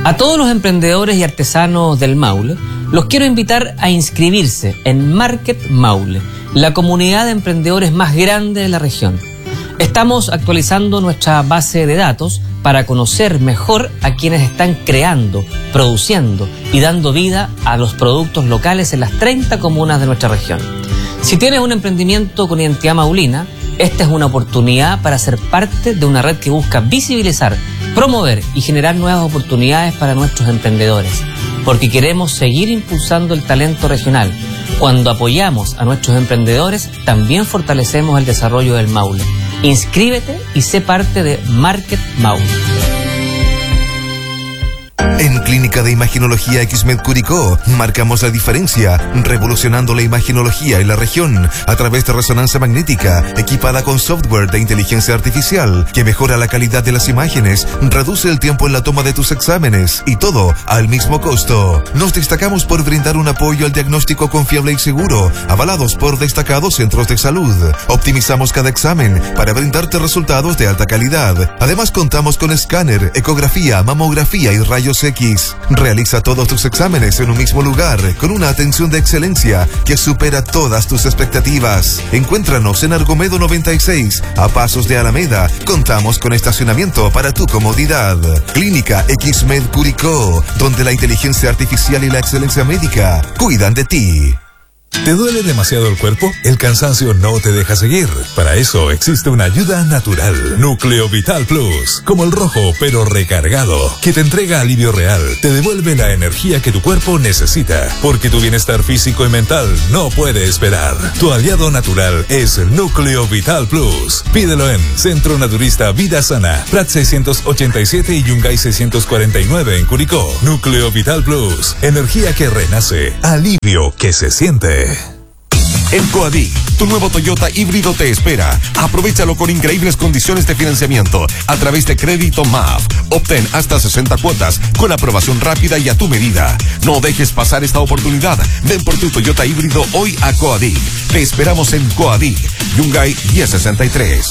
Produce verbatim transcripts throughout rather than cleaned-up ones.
A todos los emprendedores y artesanos del Maule, los quiero invitar a inscribirse en Market Maule, la comunidad de emprendedores más grande de la región. Estamos actualizando nuestra base de datos para conocer mejor a quienes están creando, produciendo y dando vida a los productos locales en las treinta comunas de nuestra región. Si tienes un emprendimiento con identidad maulina, esta es una oportunidad para ser parte de una red que busca visibilizar, promover y generar nuevas oportunidades para nuestros emprendedores, porque queremos seguir impulsando el talento regional. Cuando apoyamos a nuestros emprendedores, también fortalecemos el desarrollo del Maule. Inscríbete y sé parte de Market Maule. En Clínica de Imaginología X-Med Curicó marcamos la diferencia, revolucionando la imaginología en la región a través de resonancia magnética equipada con software de inteligencia artificial que mejora la calidad de las imágenes, reduce el tiempo en la toma de tus exámenes y todo al mismo costo. Nos destacamos por brindar un apoyo al diagnóstico confiable y seguro, avalados por destacados centros de salud. Optimizamos cada examen para brindarte resultados de alta calidad. Además contamos con escáner, ecografía, mamografía y rayos X. Realiza todos tus exámenes en un mismo lugar, con una atención de excelencia que supera todas tus expectativas. Encuéntranos en Argomedo noventa y seis, a pasos de Alameda. Contamos con estacionamiento para tu comodidad. Clínica X-Med Curicó, donde la inteligencia artificial y la excelencia médica cuidan de ti. ¿Te duele demasiado el cuerpo? El cansancio no te deja seguir. Para eso existe una ayuda natural. Núcleo Vital Plus. Como el rojo, pero recargado. Que te entrega alivio real. Te devuelve la energía que tu cuerpo necesita. Porque tu bienestar físico y mental no puede esperar. Tu aliado natural es Núcleo Vital Plus. Pídelo en Centro Naturista Vida Sana. Prat seiscientos ochenta y siete y Yungay seiscientos cuarenta y nueve en Curicó. Núcleo Vital Plus. Energía que renace. Alivio que se siente. En Coadí, tu nuevo Toyota híbrido te espera. Aprovechalo con increíbles condiciones de financiamiento a través de Crédito M A F. Obtén hasta sesenta cuotas con aprobación rápida y a tu medida. No dejes pasar esta oportunidad. Ven por tu Toyota híbrido hoy a Coadí. Te esperamos en Coadí, Yungay diez sesenta y tres.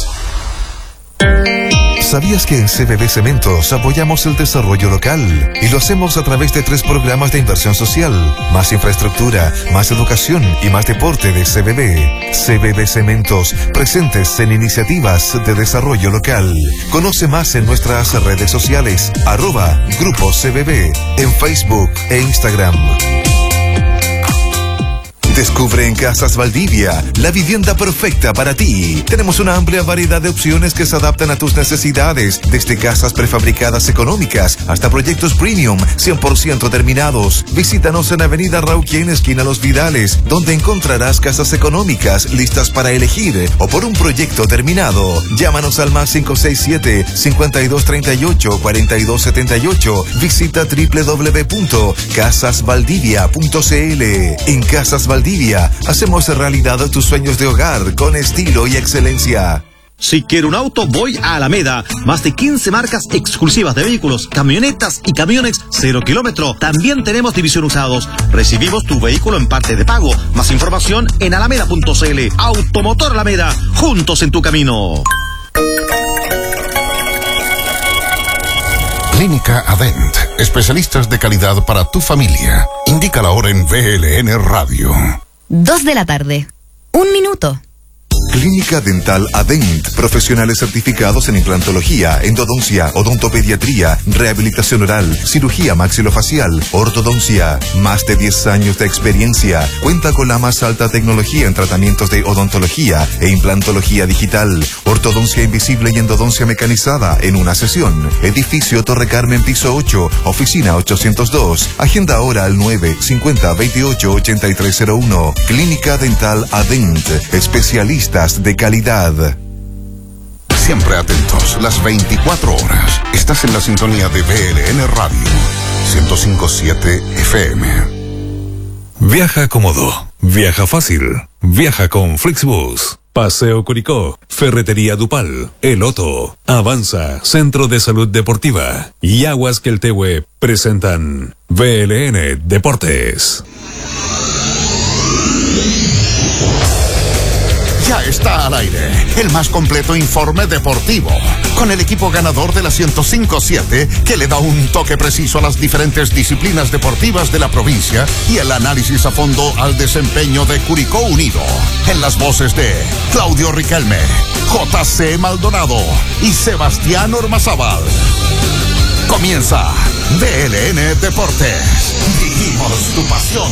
¿Sabías que en C B B Cementos apoyamos el desarrollo local? Y lo hacemos a través de tres programas de inversión social: más infraestructura, más educación y más deporte de C B B. C B B Cementos, presentes en iniciativas de desarrollo local. Conoce más en nuestras redes sociales, arroba Grupo C B B, en Facebook e Instagram. Descubre en Casas Valdivia la vivienda perfecta para ti. Tenemos una amplia variedad de opciones que se adaptan a tus necesidades, desde casas prefabricadas económicas hasta proyectos premium cien por ciento terminados. Visítanos en Avenida Rauquén, esquina Los Vidales, donde encontrarás casas económicas listas para elegir o por un proyecto terminado. Llámanos al más cinco seis siete, cincuenta y dos treinta y ocho, cuarenta y dos setenta y ocho. Visita doble u doble u doble u punto casas valdivia punto c l. En Casas Valdivia hacemos realidad tus sueños de hogar con estilo y excelencia. Si quiero un auto, voy a Alameda. Más de quince marcas exclusivas de vehículos, camionetas y camiones cero kilómetro. También tenemos división usados. Recibimos tu vehículo en parte de pago. Más información en alameda punto c l. Automotor Alameda, juntos en tu camino. Clínica Adent, especialistas de calidad para tu familia. Indica la hora en V L N Radio. Dos de la tarde. Un minuto. Clínica Dental Adent, profesionales certificados en implantología, endodoncia, odontopediatría, rehabilitación oral, cirugía maxilofacial, ortodoncia. Más de diez años de experiencia. Cuenta con la más alta tecnología en tratamientos de odontología e implantología digital, ortodoncia invisible y endodoncia mecanizada en una sesión. Edificio Torre Carmen, piso ocho, oficina ochocientos dos. Agenda ahora al nueve cincuenta veintiocho ochenta y tres cero uno. Clínica Dental Adent, especialistas de calidad. Siempre atentos, las veinticuatro horas. Estás en la sintonía de V L N Radio, ciento cinco punto siete F M. Viaja cómodo, viaja fácil, viaja con Flixbus. Paseo Curicó, Ferretería Dupal, El Otto, Avanza, Centro de Salud Deportiva y Aguas Queltehue presentan V L N Deportes. Ya está al aire el más completo informe deportivo, con el equipo ganador de la ciento cinco siete que le da un toque preciso a las diferentes disciplinas deportivas de la provincia y el análisis a fondo al desempeño de Curicó Unido. En las voces de Claudio Riquelme, J C Maldonado y Sebastián Ormazábal. Comienza V L N Deportes. Vivimos tu pasión.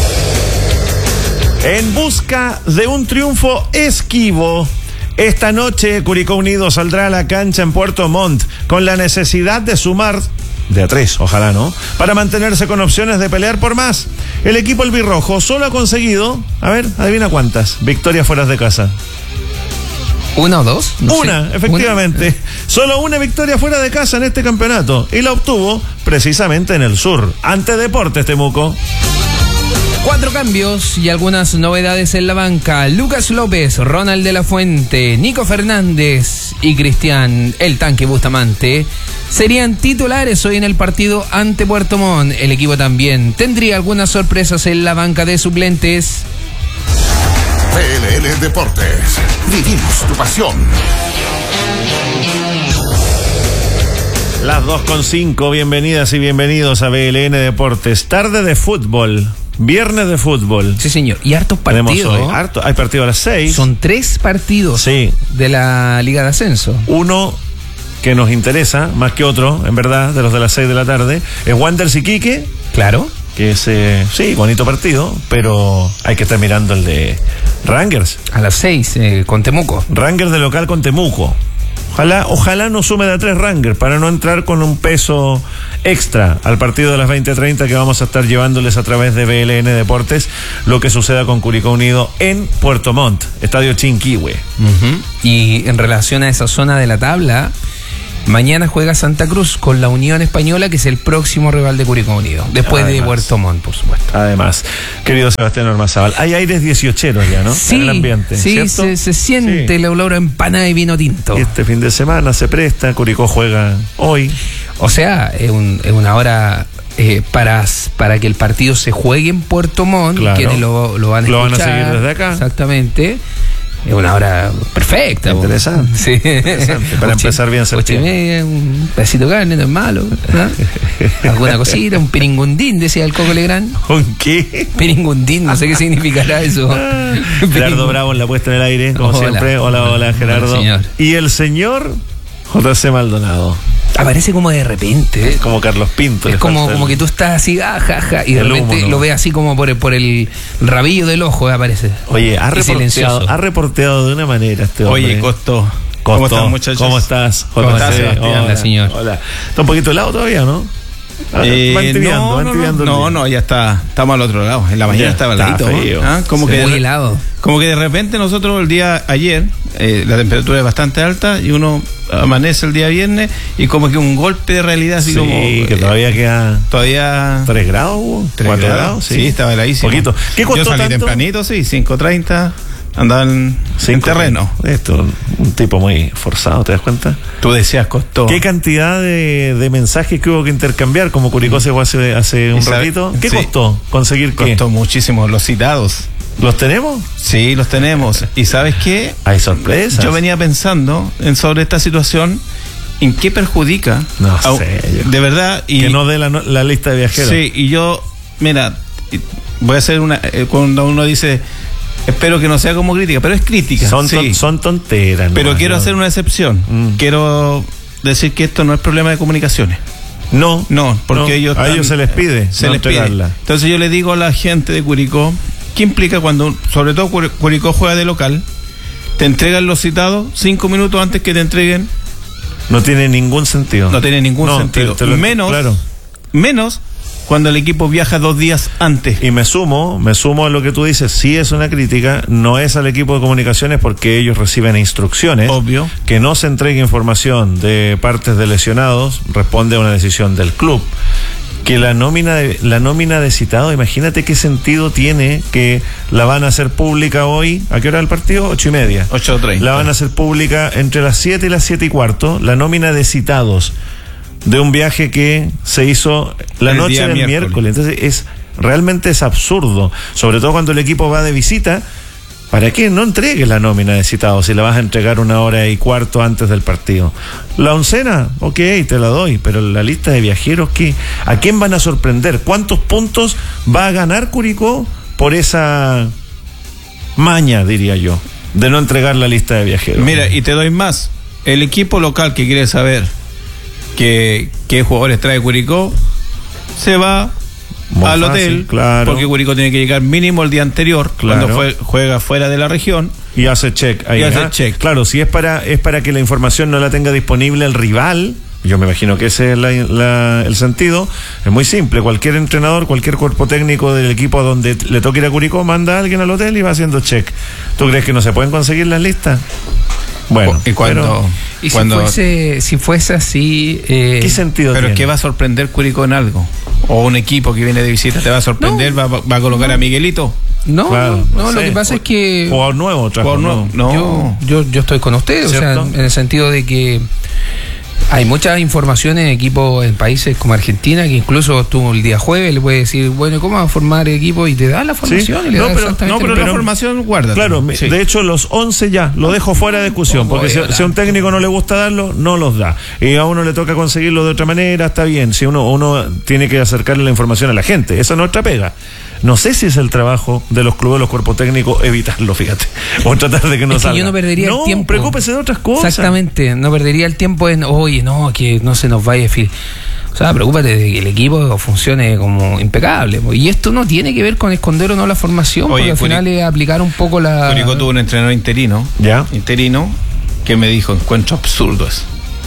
En busca de un triunfo esquivo, esta noche Curicó Unido saldrá a la cancha en Puerto Montt con la necesidad de sumar de a tres, ojalá no, para mantenerse con opciones de pelear por más. El equipo albirrojo solo ha conseguido, a ver, adivina cuántas victorias fuera de casa. ¿Una o dos? No una, sé. efectivamente. ¿Una? Solo una victoria fuera de casa en este campeonato y la obtuvo precisamente en el sur, ante Deportes Temuco. Cuatro cambios y algunas novedades en la banca. Lucas López, Ronald de la Fuente, Nico Fernández y Cristian El Tanque Bustamante serían titulares hoy en el partido ante Puerto Montt. El equipo también tendría algunas sorpresas en la banca de suplentes. V L N Deportes. Vivimos tu pasión. Las dos con cinco, bienvenidas y bienvenidos a V L N Deportes. Tarde de fútbol, viernes de fútbol. Sí, señor. Y hartos partidos. Tenemos hoy harto, hay partido a las seis. Son tres partidos sí. de la Liga de Ascenso. Uno que nos interesa más que otro, en verdad, de los de las seis de la tarde, es Wanderers Iquique. Claro. Que es, eh, sí, bonito partido, pero hay que estar mirando el de Rangers. A las seis, eh, con Temuco. Rangers de local con Temuco. Ojalá, ojalá no sume de a tres Rangers para no entrar con un peso extra al partido de las veinte treinta que vamos a estar llevándoles a través de V L N Deportes, lo que suceda con Curicó Unido en Puerto Montt, Estadio Chinquihue. Uh-huh. Y en relación a esa zona de la tabla, mañana juega Santa Cruz con la Unión Española, que es el próximo rival de Curicó Unido, después además, de Puerto Montt, por supuesto. Además, querido Sebastián Ormazábal, hay aires dieciocheros ya, ¿no? Sí, en el ambiente, sí, se, se siente sí. el olor a empanada y vino tinto. Y este fin de semana se presta, Curicó juega hoy. O sea, es, un, es una hora eh, para, para que el partido se juegue en Puerto Montt, claro. Quienes lo, lo van a lo escuchar. Lo van a seguir desde acá. Exactamente. Es una hora perfecta. Interesante. Sí. Interesante. Para ocho, empezar bien ocho y media, un pedacito de carne, no es malo, ¿no? Alguna cosita, un piringundín, decía el Coco Legrand. ¿Un qué? Piringundín, no sé qué significará eso. Ah, Gerardo Bravo en la puesta en el aire, como hola. siempre. Hola, hola, Gerardo. Hola, señor. Y el señor J C Maldonado. Aparece como de repente. Como Carlos Pinto. Es como, como que tú estás así, ah, ja, ja, y de repente humo, ¿no? Lo ves así como por el, por el rabillo del ojo, aparece. Oye, ha reporteado, ha reporteado de una manera este hombre. Oye, Costo. Costo. ¿Cómo están, muchachos? ¿Cómo estás? ¿Cómo estás, Sebastián? Hola, señor. Hola. ¿Está un poquito helado todavía, no? Ah, eh, va entibiando, no, va entibiando no, no, no, ya está, estamos al otro lado. En la mañana ya estaba heladito, ¿ah? Como que muy helado. Como que de repente nosotros el día ayer, eh, la temperatura es bastante alta y uno amanece el día viernes y como que un golpe de realidad así sí, como que todavía eh, queda todavía tres grados, cuatro grados, sí, sí estaba heladísimo. Poquito. ¿Qué costó Yo salí tanto? tempranito, sí, cinco treinta. Andaban en terreno. Esto, un tipo muy forzado, ¿te das cuenta? Tú decías, costó. ¿Qué cantidad de, de mensajes que hubo que intercambiar? Como Curicó se fue hace, hace un sabe, ratito. ¿Qué sí, costó conseguir qué? Costó muchísimo, los citados. ¿Los tenemos? Sí, los tenemos. ¿Y sabes qué? Hay sorpresas. Yo venía pensando en sobre esta situación, ¿en qué perjudica? No a, sé. Yo, de verdad. Y, que no dé la, la lista de viajeros. Sí, y yo, mira, voy a hacer una... Eh, cuando uno dice... Espero que no sea como crítica, pero es crítica. Son, sí. ton, son tonteras. Pero no, quiero no. hacer una excepción. Mm. Quiero decir que esto no es problema de comunicaciones. No. No, porque no, ellos... A están, ellos se les pide. Se no les pide. Entonces yo le digo a la gente de Curicó, ¿qué implica cuando, sobre todo Curicó juega de local, te entregan los citados cinco minutos antes que te entreguen? No tiene ningún sentido. No tiene ningún no, sentido. Te, te lo, menos, claro. menos... cuando el equipo viaja dos días antes. Y me sumo, me sumo a lo que tú dices, sí es una crítica, no es al equipo de comunicaciones porque ellos reciben instrucciones. Obvio. Que no se entregue información de partes de lesionados responde a una decisión del club. Que la nómina de, la nómina de citado, imagínate qué sentido tiene que la van a hacer pública hoy. ¿A qué hora el partido? Ocho y media. Ocho treinta. La van a hacer pública entre las siete y las siete y cuarto, la nómina de citados de un viaje que se hizo la el noche del miércoles. miércoles. Entonces es realmente es absurdo, sobre todo cuando el equipo va de visita ¿Para qué? No entregues la nómina de citados si la vas a entregar una hora y cuarto antes del partido. La oncena, ok, te la doy, pero la lista de viajeros, ¿qué? ¿A quién van a sorprender? ¿Cuántos puntos va a ganar Curicó por esa maña, diría yo, de no entregar la lista de viajeros? Mira, y te doy más. El equipo local que quiere saber qué, qué jugadores trae Curicó, se va muy al fácil, hotel, claro, porque Curicó tiene que llegar mínimo el día anterior, claro, cuando fue, juega fuera de la región. Y hace check ahí. Y hace check. Claro, si es para, es para que la información no la tenga disponible el rival, yo me imagino que ese es la, la, el sentido, es muy simple. Cualquier entrenador, cualquier cuerpo técnico del equipo donde le toque ir a Curicó, manda a alguien al hotel y va haciendo check. ¿Tú crees que no se pueden conseguir las listas? Bueno, y cuando, pero, y cuando si fuese, si fuese así, eh, ¿qué sentido pero tiene? ¿Qué va a sorprender Curicó en algo? O un equipo que viene de visita te va a sorprender, no, va, va a colocar no. a Miguelito. No, claro, no, no lo sé. que pasa es que jugador nuevo, jugador nuevo. No, yo, yo, yo estoy con usted, o sea, en el sentido de que hay muchas informaciones en equipos en países como Argentina, que incluso tú el día jueves le puedes decir, bueno, ¿cómo va a formar equipo? Y te da la formación. Sí. Y le no, da pero, exactamente no, pero el la formación guarda. Claro, sí. De hecho los once ya, lo dejo fuera de discusión, porque si, si a un técnico no le gusta darlo, no los da. Y a uno le toca conseguirlo de otra manera, está bien. Si uno, uno tiene que acercarle la información a la gente, esa es nuestra pega. No sé si es el trabajo de los clubes, los cuerpos técnicos, evitarlo, fíjate. O tratar de que no es salga. Que yo no perdería no, el tiempo. Preocúpese de otras cosas. Exactamente, no perdería el tiempo en, oye, no, que no se nos vaya a decir. O sea, preocúpate de que el equipo funcione como impecable. Y esto no tiene que ver con esconder o no la formación, oye, porque al final es aplicar un poco la... Curicó tuvo un entrenador interino, ¿ya? Interino, que me dijo, encuentro absurdo eso.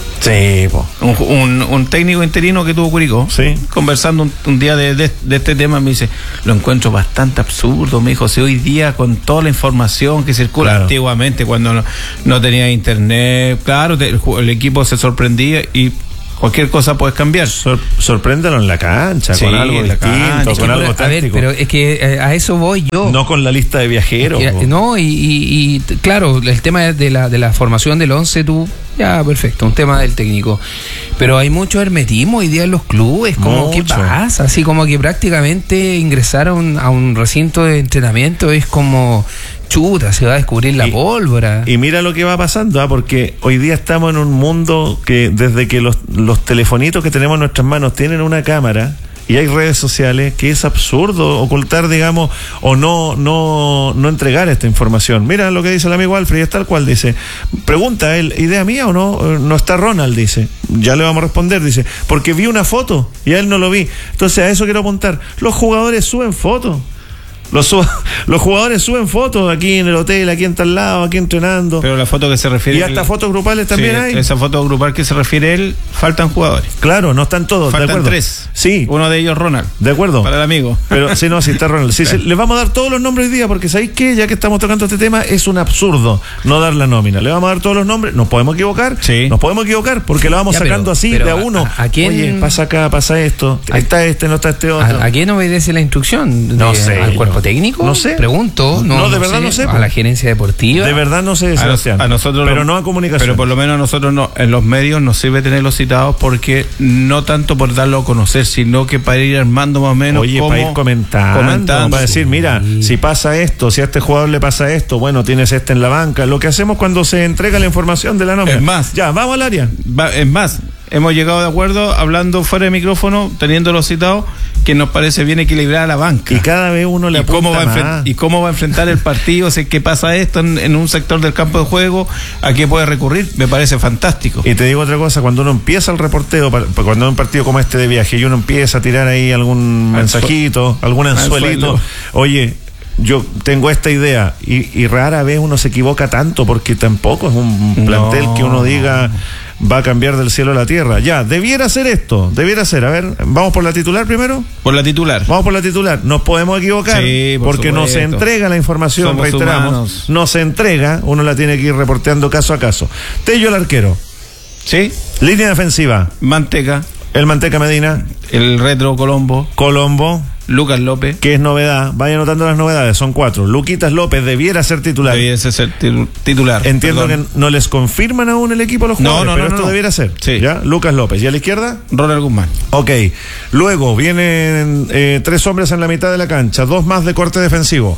Sí, po. Un, un, un técnico interino que tuvo Curicó, sí, conversando un, un día de, de, de este tema, me dice, lo encuentro bastante absurdo. Me dijo, si hoy día con toda la información que circula, claro, antiguamente cuando no, no tenía internet, claro, te, el, el equipo se sorprendía y cualquier cosa puedes cambiar. Sor, sorpréndalo en la cancha, sí, con algo distinto, cancha, con que, algo a táctico. ver, pero es que eh, a eso voy yo. No con la lista de viajeros. Que, no, y, y, y claro, el tema de la, de la formación del once, tú, ya, perfecto, un tema del técnico. Pero hay mucho hermetismo hoy día en los clubes, como, mucho. ¿Qué pasa? Así como que prácticamente ingresar a un, a un recinto de entrenamiento es como... chuta, se va a descubrir la y, pólvora. Y mira lo que va pasando, ¿eh? Porque hoy día estamos en un mundo que desde que los, los telefonitos que tenemos en nuestras manos tienen una cámara y hay redes sociales, que es absurdo ocultar, digamos, o no no no entregar esta información. Mira lo que dice el amigo Alfred, es tal cual, dice, pregunta él, ¿idea mía o no? No está Ronald, dice. Ya le vamos a responder, dice, porque vi una foto y a él no lo vi. Entonces a eso quiero apuntar. Los jugadores suben fotos. Los, los jugadores suben fotos aquí en el hotel, aquí en tal lado, aquí entrenando. Pero la foto que se refiere... Y hasta el, fotos grupales también sí, hay. Esa foto grupal que se refiere él, faltan jugadores. Claro, no están todos, faltan de acuerdo. tres. Sí. Uno de ellos Ronald. De acuerdo. Para el amigo. Pero sí, no, sí está Ronald. Sí, sí, les vamos a dar todos los nombres hoy día, porque ¿sabéis qué? Ya que estamos tocando este tema, es un absurdo no dar la nómina. Le vamos a dar todos los nombres, nos podemos equivocar. Sí. Nos podemos equivocar, porque lo vamos ya, sacando pero, así pero de a uno. ¿A, a quién? Oye, pasa acá, pasa esto. A, está este, no está este otro. ¿A, a quién obedece la instrucción? No de, sé. ¿Al cuerpo técnico? No sé. Pregunto. No, no de no verdad sé, no sé. A la gerencia deportiva. De verdad no sé, Sebastián. A, a nosotros pero lo, no a comunicación. Pero por lo menos a nosotros no, en los medios nos sirve tenerlos citados, porque no tanto por darlo a conocer, sino que para ir armando más o menos. Oye, para ir comentando, comentando. Para decir, mira, sí, si pasa esto, si a este jugador le pasa esto, bueno, tienes este en la banca. Lo que hacemos cuando se entrega la información de la nómina. Es más. Ya, vamos al área. Va, es más. Hemos llegado de acuerdo, hablando fuera de micrófono, teniéndolo citado, que nos parece bien equilibrada la banca. Y cada vez uno le ¿Y cómo va más. ¿Y cómo va a enfrentar el partido? Si es que pasa esto en, en un sector del campo de juego, ¿a qué puede recurrir? Me parece fantástico. Y te digo otra cosa, cuando uno empieza el reporteo, cuando hay un partido como este de viaje y uno empieza a tirar ahí algún mensajito, algún anzuelito, oye, yo tengo esta idea, y, y rara vez uno se equivoca tanto, porque tampoco es un plantel no. que uno diga va a cambiar del cielo a la tierra. Ya, debiera ser esto, debiera ser. A ver, ¿vamos por la titular primero? Por la titular. Vamos por la titular. Nos podemos equivocar, sí, por porque no se entrega la información, somos reiteramos. Humanos. No se entrega, uno la tiene que ir reporteando caso a caso. Tello el arquero. Sí. Línea defensiva. Manteca. El Manteca Medina. El Retro Colombo. Colombo. Lucas López. Que es novedad. Vaya anotando las novedades. Son cuatro. Luquitas López debiera ser titular. Debiera ser titular. Entiendo Perdón. que no les confirman aún el equipo a los jugadores, no, no, pero no, esto no. debiera ser. Sí. ¿Ya? Lucas López. ¿Y a la izquierda? Ronald Guzmán. Ok. Luego vienen eh, tres hombres en la mitad de la cancha. Dos más de corte defensivo.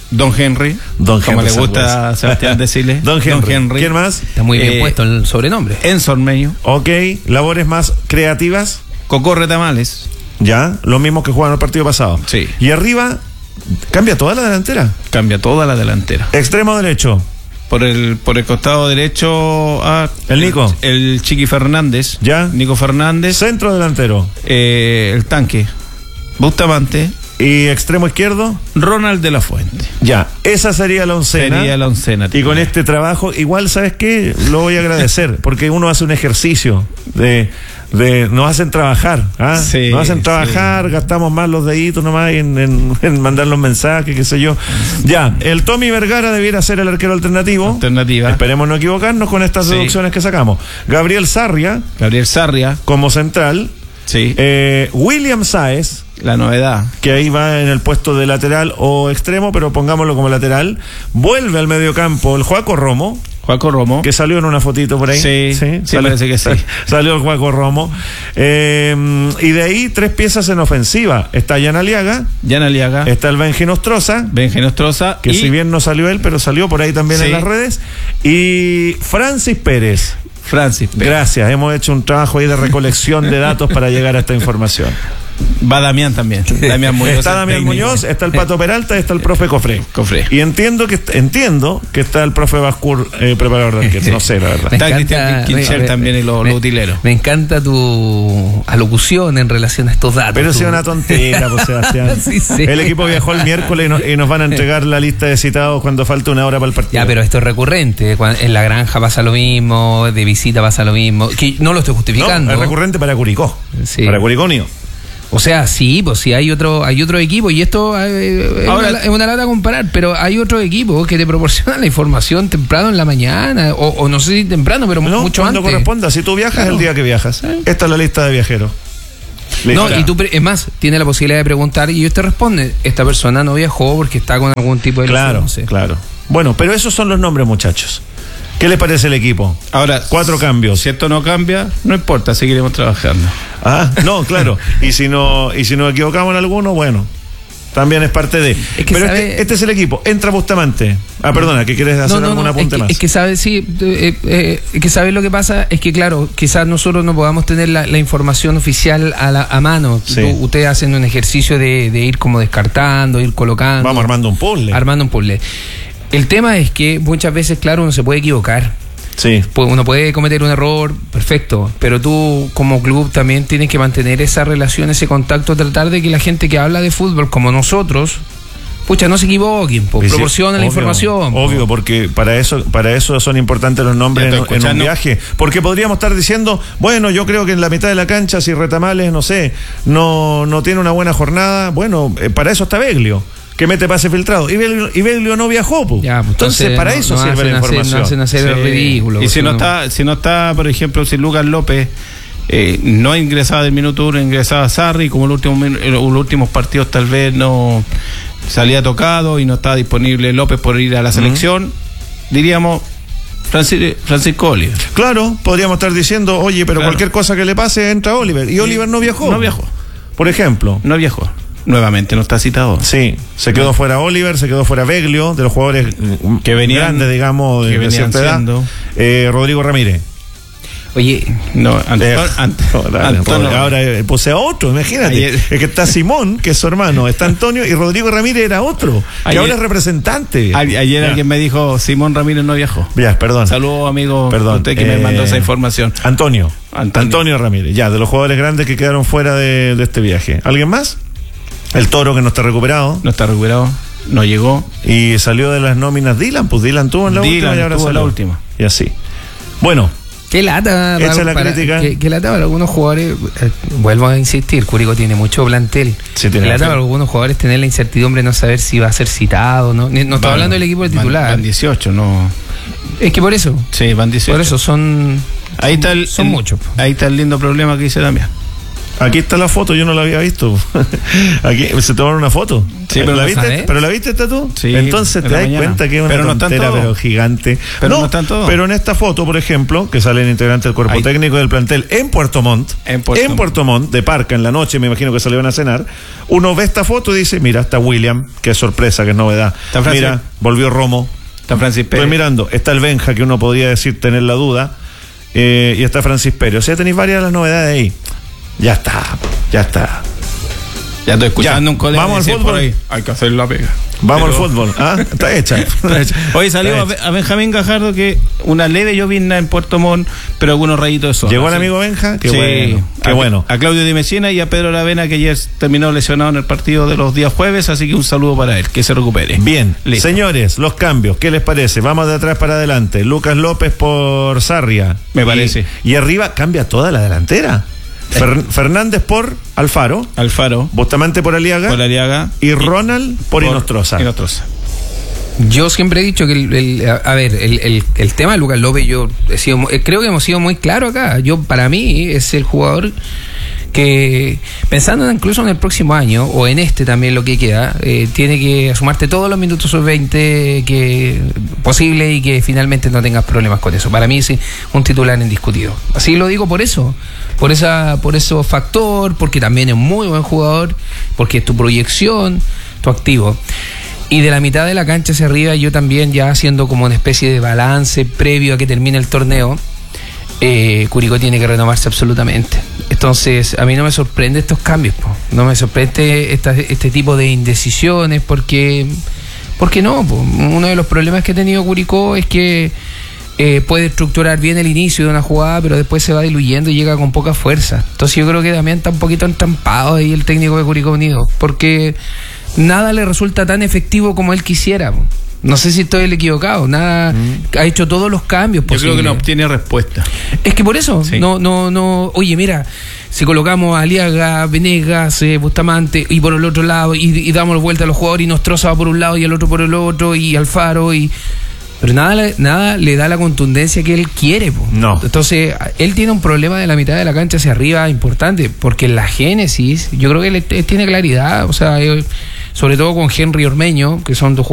Don Henry. Don como Henry le gusta a Sebastián decirle. Don Henry. Don Henry. ¿Quién más? Está muy bien Eh, puesto el sobrenombre. Enzo Ormeño. Ok, labores más creativas. Cocorre Tamales. Ya, los mismos que jugaron el partido pasado. Sí. Y arriba, cambia toda la delantera. Cambia toda la delantera. Extremo derecho. Por el, por el costado derecho, ah, El Nico. El, el Chiqui Fernández. Ya. Nico Fernández. Centro delantero. Eh, el tanque. Bustamante. Y extremo izquierdo. Ronald de la Fuente. Ya, esa sería la oncena. Sería la oncena. Y con este trabajo, igual, ¿sabes qué? Lo voy a agradecer, porque uno hace un ejercicio de, de nos hacen trabajar, ¿ah? Sí, nos hacen trabajar, sí. Gastamos más los deditos nomás en, en, en mandar los mensajes, qué sé yo. Ya, el Tommy Vergara debiera ser el arquero alternativo. Alternativa. Esperemos no equivocarnos con estas Sí. deducciones que sacamos. Gabriel Sarria, Gabriel Sarria. como central. Sí. Eh, William Sáez, La novedad. que ahí va en el puesto de lateral o extremo, pero pongámoslo como lateral. Vuelve al mediocampo el Joaco Romo, Juaco Romo. que salió en una fotito por ahí. Sí, sí, salió, parece que sí. Salió el Joaco Romo. Eh, y de ahí tres piezas en ofensiva. Está Jan Aliaga, Jan Aliaga. está el Benji Nostroza, Benji Nostroza. que y si bien no salió él, pero salió por ahí también Sí. en las redes. Y Francis Pérez. Francis Pérez. Gracias, hemos hecho un trabajo ahí de recolección de datos para llegar a esta información. Va Damián también. Damián Muñoz. Está Damián técnico. Muñoz, está el Pato Peralta y está el profe Cofré. Cofré. Y entiendo que entiendo que está el profe Bascur, eh, preparador de arqueros. No sé, la verdad. Está Cristian Kirchner también y los me- los utileros. Me encanta tu alocución en relación a estos datos. Pero tú. es una tontera, pues, Sebastián. Sí, sí. El equipo viajó el miércoles y nos, y nos van a entregar la lista de citados cuando falta una hora para el partido. Ya, pero esto es recurrente. Cuan- En la granja pasa lo mismo, de visita pasa lo mismo. Que no lo estoy justificando. No, es recurrente para Curicó. Sí. Para Curicó Unido. O sea, sí, pues sí hay otro, hay otro equipo y esto eh, es, Ahora- una, es una lata comparar, pero hay otro equipo que te proporciona la información temprano en la mañana, o, o no sé si temprano, pero No, mucho cuando antes. corresponda. Si tú viajas, Claro. el día que viajas. Esta es la lista de viajeros. Listo. No, y tú, pre- es más, tiene la posibilidad de preguntar y ellos te responden, esta persona no viajó porque está con algún tipo de... Claro, no sé. claro. Bueno, pero esos son los nombres, muchachos. ¿Qué les parece el equipo? Ahora, Cuatro cambios. si esto no cambia, no importa, seguiremos trabajando. Ah, no, claro. Y si no, y si nos equivocamos en alguno, bueno, también es parte de. que Pero sabe- este, este es el equipo. Entra Bustamante. Ah, perdona, que quieres hacer No, no, algún no, apunte es que, más. es que sabes, sí, eh, eh, es que sabes lo que pasa, es que claro, quizás nosotros no podamos tener la, la información oficial a, la, a mano. Sí. Tú- ustedes hacen un ejercicio de, de ir como descartando, ir colocando. Vamos armando un puzzle. Armando un puzzle. El tema es que muchas veces, claro, uno se puede equivocar. Sí. Pues uno puede cometer un error, perfecto, pero tú como club también tienes que mantener esa relación, ese contacto, tratar de que la gente que habla de fútbol como nosotros, pucha, no se equivoquen, pues, Sí, proporcionen la obvio, información. Obvio, porque para eso, para eso son importantes los nombres Ya en, estoy en un escuchando. viaje. Porque podríamos estar diciendo, bueno, yo creo que en la mitad de la cancha, si Retamales, no sé, no, no tiene una buena jornada, bueno, eh, para eso está Beglio, que mete pase filtrado. Y Beglio, y Beglio no viajó, pues. Ya, pues, entonces, para no- eso no sirve hacen la hacer- información. no hacen hacer el Sí. ridículo. Y si no, no- está, si no está, por ejemplo, si Lucas López eh, no ingresaba del minuto uno, ingresaba Sarri, como los últimos, min- eh, los últimos partidos tal vez no salía tocado y no estaba disponible López por ir a la selección, diríamos Francis- Francisco Oliver. Claro, podríamos estar diciendo, oye, pero Claro. cualquier cosa que le pase entra Oliver. Y Oliver no viajó. No viajó. Por ejemplo. No viajó. Nuevamente no está citado. Sí, se quedó fuera Oliver, se quedó fuera Beglio, de los jugadores mm, Que venían- grandes, digamos, de, que de venían cierta edad. siendo. Eh, Rodrigo Ramírez. Oye, No, Anto- Eh, Ant- ahora, Antonio- ahora eh, puse a otro, imagínate. Ayer- Es que está Simón, que es su hermano, está Antonio, y Rodrigo Ramírez era otro, que Ayer- ahora es representante. a- ayer Ya. alguien me dijo Simón Ramírez no viajó. Ya, perdón. Saludos, amigo. Perdón, Usted que eh, me mandó esa información. Antonio. Antonio. Antonio Ramírez, ya, de los jugadores grandes que quedaron fuera de, de este viaje. ¿Alguien más? El Toro, que no está recuperado. No está recuperado. No llegó. Y salió de las nóminas Dylan, pues Dylan tuvo en la Dylan última y ahora tuvo en la salió. última. Y así. Bueno, qué lata. Echa para- la para- crítica. Qué, qué lata para algunos jugadores. eh, vuelvo a insistir, Curicó tiene mucho plantel. Sí, tiene qué lata plantel. para algunos jugadores tener la incertidumbre de no saber si va a ser citado. No, Ni- no estoy Van- hablando del equipo del van- titular. Van dieciocho, no. Es que por eso. Sí, van dieciocho. Por eso son. Ahí está el, son el- muchos. Ahí está el lindo problema que dice Damián. Aquí está la foto, yo no la había visto. Aquí se tomaron una foto. Sí, pero ¿La no viste? sabe. ¿Pero la viste esta tú? Sí, entonces te en la das mañana. cuenta que es una Pero no están tontera, todos. pero gigante. Pero no, no están todos. Pero en esta foto, por ejemplo, que sale el integrante del cuerpo Ahí. técnico del plantel en Puerto Montt, En Puerto en Puerto Montt, de Parca, en la noche, me imagino que salieron a cenar, uno ve esta foto y dice, mira, está William, que es sorpresa, que es novedad. Está Francis- Mira, volvió Romo. Está Francis Pérez. Estoy mirando, está el Benja, que uno podría decir tener la duda, eh, y está Francis Pérez. O sea, tenéis varias de las novedades ahí. Ya está, ya está. Ya estoy escuchando Ya, un colega vamos al decir fútbol. por ahí, hay que hacer la pega. Vamos Pero- al fútbol. ¿Ah? Está hecha. Está hecho. Hoy salió Está a, hecha. a Benjamín Gajardo que una leve llovizna en Puerto Montt, pero algunos rayitos de sol. ¿Llegó el Así- amigo Benja? Qué Sí. bueno. Qué a, bueno. A Claudio Di Messina y a Pedro Lavena, que ayer terminó lesionado en el partido de los días jueves, así que un saludo para él, que se recupere. Bien, Listo. señores, los cambios, ¿qué les parece? Vamos de atrás para adelante. Lucas López por Sarria. Me Y- parece. Y arriba cambia toda la delantera. Fer- Fernández por Alfaro, Alfaro, Bustamante por Aliaga por Ariaga y Ronald por, Inostroza. Inostroza. Yo siempre he dicho que, el, el- a, a ver, el, el, el tema de Lucas López, yo he sido, mu- eh, creo que hemos sido muy claros acá. Yo, para mí, es el jugador que, pensando incluso en el próximo año, o en este también lo que queda, eh, tiene que sumarte todos los minutos sub veinte que posible y que finalmente no tengas problemas con eso. Para mí es un titular indiscutido. Así lo digo por eso, por esa, por ese factor, porque también es muy buen jugador, porque es tu proyección, tu activo. Y de la mitad de la cancha hacia arriba, yo también ya haciendo como una especie de balance previo a que termine el torneo, eh, Curicó tiene que renovarse absolutamente. Entonces, a mí no me sorprende estos cambios, po. No me sorprende esta, este tipo de indecisiones, porque, porque no, po. Uno de los problemas que ha tenido Curicó es que eh, puede estructurar bien el inicio de una jugada, pero después se va diluyendo y llega con poca fuerza. Entonces yo creo que también está un poquito entrampado ahí el técnico de Curicó Unido, porque nada le resulta tan efectivo como él quisiera, po. No sé si estoy equivocado, nada, mm. ha hecho todos los cambios Yo posibles. creo que no obtiene respuesta. Es que por eso, Sí. no, no, no, oye, mira, si colocamos a Aliaga, Venegas, eh, Bustamante, y por el otro lado, y, y damos vuelta a los jugadores, y Nostroza va por un lado y el otro por el otro, y Alfaro, y pero nada, le- nada le da la contundencia que él quiere, po. No. Entonces, él tiene un problema de la mitad de la cancha hacia arriba importante, porque en la génesis, yo creo que él, él tiene claridad, o sea, eh, sobre todo con Henry Ormeño, que son dos jugadores